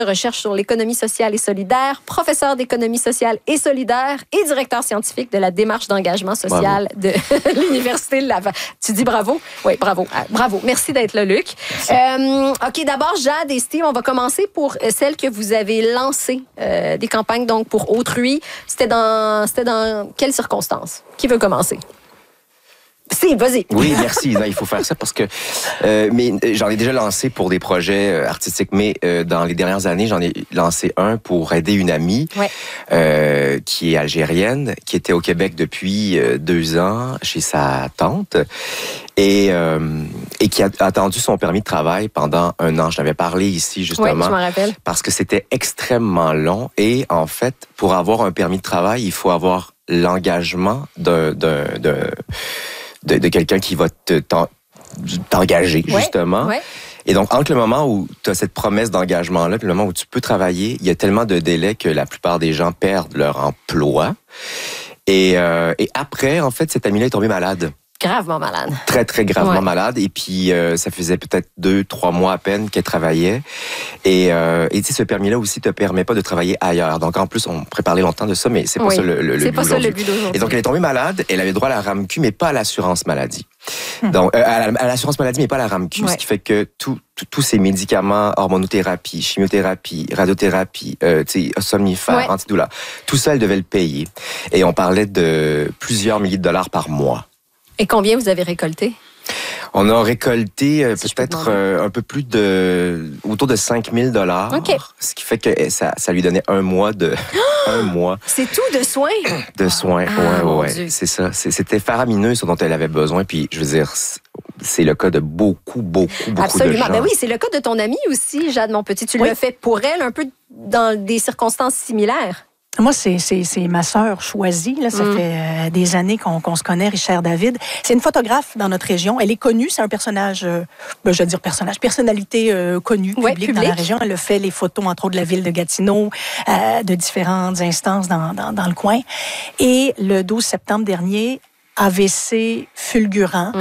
de recherche sur l'économie sociale et solidaire, professeur d'économie sociale et solidaire et directeur scientifique de la démarche d'engagement social de l'Université de Laval. Tu dis bravo? Oui, bravo. Bravo. Merci d'être là, Luc. OK, d'abord, Jade et Steve, on va commencer pour celle que vous avez lancée, des campagnes donc pour autrui. C'était dans quelles circonstances? Qui veut commencer? Si, vas-y. Oui, merci. Non, il faut faire ça parce que mais j'en ai déjà lancé pour des projets artistiques, mais dans les dernières années, j'en ai lancé un pour aider une amie qui est algérienne, qui était au Québec depuis 2 ans chez sa tante et qui a attendu son permis de travail pendant 1 an. Je t'avais parlé ici, justement. Oui, je m'en rappelle. Parce que c'était extrêmement long et en fait, pour avoir un permis de travail, il faut avoir l'engagement de quelqu'un qui va t'engager, justement. Ouais. Et donc, entre le moment où tu as cette promesse d'engagement-là et le moment où tu peux travailler, il y a tellement de délais que la plupart des gens perdent leur emploi. Et après, en fait, cette amie-là est tombée malade. Gravement malade. Très, très gravement malade. Et puis, ça faisait peut-être 2-3 mois à peine qu'elle travaillait. Et tu sais, ce permis-là aussi te permet pas de travailler ailleurs. Donc, en plus, on pourrait parler longtemps de ça, mais c'est pas ça le but aujourd'hui. Et donc, elle est tombée malade. Elle avait droit à la RAMQ, mais pas à l'assurance maladie. Donc, à l'assurance maladie, mais pas à la RAMQ. Ce qui fait que tous ces médicaments, hormonothérapie, chimiothérapie, radiothérapie, somnifères, antidouleurs, tout ça, elle devait le payer. Et on parlait de plusieurs milliers de dollars par mois. Et combien vous avez récolté? On a récolté peut-être un peu plus autour de 5 000 $. Okay. Ce qui fait que ça lui donnait 1 mois de... 1 mois. C'est tout de soins? De soins, ouais. C'est ça. C'était faramineux ce dont elle avait besoin. Puis, je veux dire, c'est le cas de beaucoup de gens. Absolument. Ben oui, c'est le cas de ton amie aussi, Jade Monpetit. Tu l'as fait pour elle un peu dans des circonstances similaires. Moi, c'est ma sœur choisie. Là, ça fait des années qu'on se connaît, Richard David. C'est une photographe dans notre région. Elle est connue. C'est un personnage, personnalité connue, publique dans la région. Elle a fait les photos, entre autres, de la ville de Gatineau, de différentes instances dans le coin. Et le 12 septembre dernier, AVC fulgurant.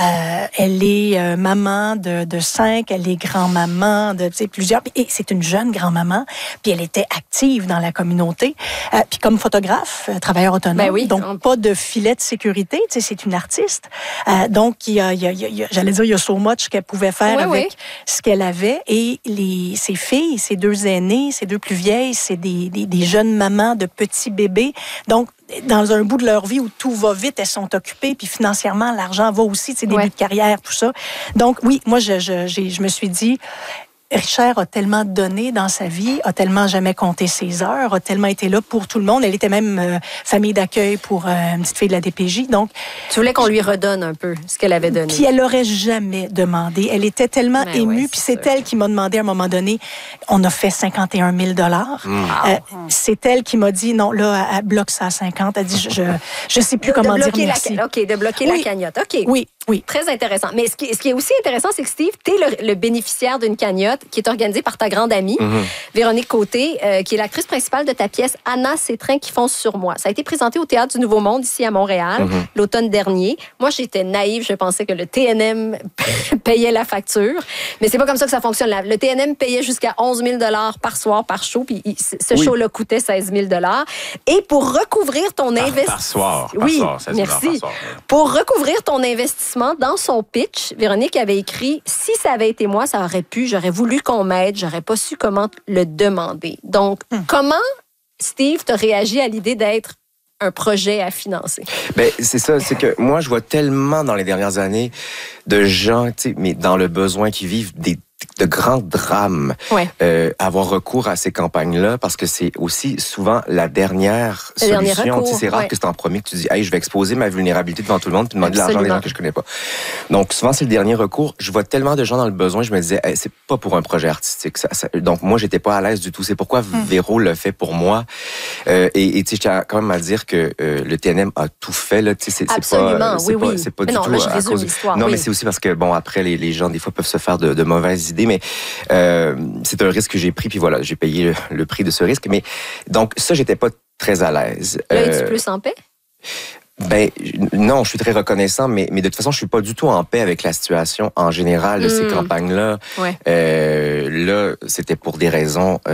Elle est maman de 5, elle est grand-maman de plusieurs. Et c'est une jeune grand-maman. Puis elle était active dans la communauté. Puis comme photographe, travailleur autonome, donc pas de filet de sécurité. C'est une artiste. Donc, j'allais dire, il y a so much qu'elle pouvait faire avec ce qu'elle avait. Et ses filles, ses 2 aînées, ses 2 plus vieilles, c'est des jeunes mamans de petits bébés. Donc, dans un bout de leur vie où tout va vite, elles sont occupées, puis financièrement, l'argent va aussi, début de carrière, tout ça. Donc, oui, moi, je me suis dit, Richard a tellement donné dans sa vie, a tellement jamais compté ses heures, a tellement été là pour tout le monde. Elle était même famille d'accueil pour une petite fille de la DPJ. Donc, tu voulais qu'on lui redonne un peu ce qu'elle avait donné. Puis elle n'aurait jamais demandé. Elle était tellement émue. Puis c'est elle qui m'a demandé à un moment donné, on a fait 51 000 $. C'est elle qui m'a dit, non, là, elle bloque ça à 50. Elle dit, je sais plus comment dire merci. De bloquer la cagnotte. OK. Oui. Très intéressant. Mais ce qui est aussi intéressant, c'est que Steve, tu es le bénéficiaire d'une cagnotte qui est organisée par ta grande amie, Véronique Côté, qui est l'actrice principale de ta pièce Anna, ces trains qui foncent sur moi. Ça a été présenté au Théâtre du Nouveau Monde, ici à Montréal, l'automne dernier. Moi, j'étais naïve. Je pensais que le TNM payait la facture. Mais c'est pas comme ça que ça fonctionne. Le TNM payait jusqu'à 11 000 $ par soir, par show. Puis ce show-là coûtait 16 000 $. Et pour recouvrir ton investissement... Par soir, 16 000 merci. Par soir. Pour recouvrir ton investissement, dans son pitch, Véronique avait écrit « Si ça avait été moi, ça aurait pu, j'aurais voulu qu'on m'aide, j'aurais pas su comment le demander. » Donc, comment, Steve, t'as réagi à l'idée d'être un projet à financer? Ben, c'est ça, c'est que moi, je vois tellement dans les dernières années de gens, mais dans le besoin qui vivent de grands drames, avoir recours à ces campagnes-là, parce que c'est aussi souvent la dernière solution. C'est rare que c'est en premier que tu dis, hey, je vais exposer ma vulnérabilité devant tout le monde puis demander de l'argent à des gens que je connais pas. Donc, souvent, c'est le dernier recours. Je vois tellement de gens dans le besoin, je me disais, hey, c'est pas pour un projet artistique. Donc, moi, j'étais pas à l'aise du tout. C'est pourquoi Véro le fait pour moi. Et tu sais, je tiens quand même à dire que le TNM a tout fait, là. Tu sais, c'est pas du tout à cause. Non, mais c'est aussi parce que, bon, après, les gens, des fois, peuvent se faire de mauvaises idées, mais c'est un risque que j'ai pris, puis voilà, j'ai payé le prix de ce risque. Mais donc, ça, j'étais pas très à l'aise. Là, es-tu plus en paix? Ben non, je suis très reconnaissant, mais de toute façon, je suis pas du tout en paix avec la situation en général de ces campagnes-là. Là, c'était pour des raisons